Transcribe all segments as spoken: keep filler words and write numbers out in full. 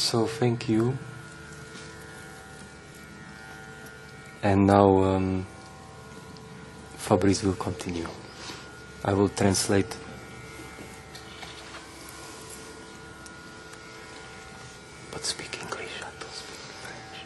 So thank you. And now um, Fabrice will continue. I will translate. But speak English, I don't speak French.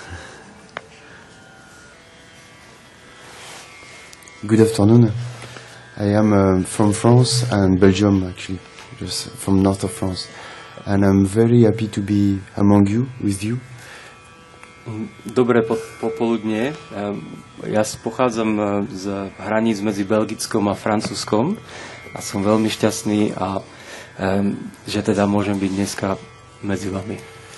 Good afternoon. I am uh, from France and Belgium, actually, just from north of France. And I'm very happy to be among you, with you. Dobré po- popoludnie. Ja pochádzam z hraníc medzi Belgickom a Francúzskom a som veľmi šťastný, a, um, že teda môžem byť dneska medzi vami.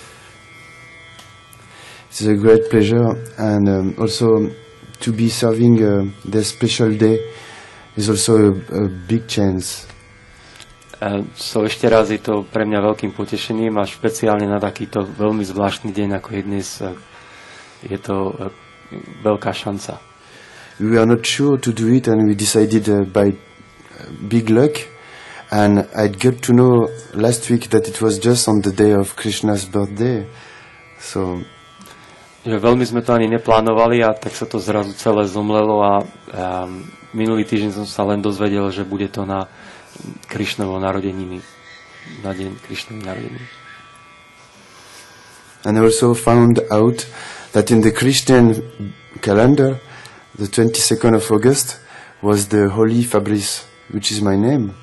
It's a great pleasure, and um, also to be serving uh, this special day is also a, a big chance. Uh, so ešte raz je to pre mňa veľkým potešením, a špeciálne na takýto veľmi zvláštny deň ako je dnes. Uh, je to uh, veľká šanca. We were not sure to do it, and we decided uh, by big luck. And I got to know last week that it was just on the day of Krishna's birthday. So Že veľmi sme to ani neplánovali, a tak sa to zrazu celé zomlelo, a um, minulý týždeň som sa len dozvedel, že bude to na Krišnovo narodeniny, na deň Krišnových narodenín. And I also found out that in the Christian calendar, the twenty-second of August was the Holy Fabrice, which is my name.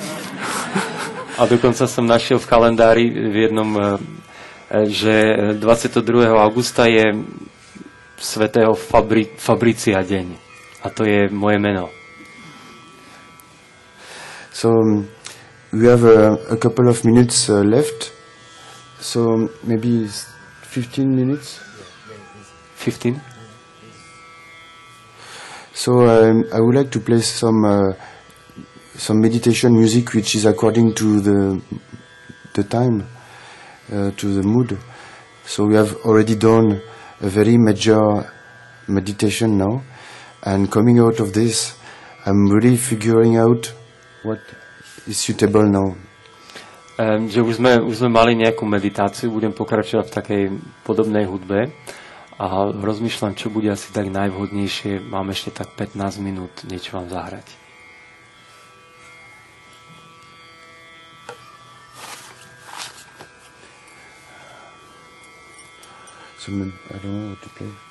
A dokonca som našiel v kalendári v jednom, že dvadsiateho druhého augusta je svätého Fabri- Fabricia deň. A to je moje meno. So um, we have a, a couple of minutes uh, left. So maybe fifteen minutes. fifteen? So um, I would like to play some uh, some meditation music, which is according to the the time, uh, to the mood. So we have already done a very major meditation now, and coming out of this, I'm really figuring out what is suitable now. Um, že už sme, už sme mali nejakú meditáciu, budem pokračovať v takej podobnej hudbe a rozmýšľam, čo bude asi tak najvhodnejšie. Mám ešte tak pätnásť minút niečo vám zahrať. So I don't know what to play.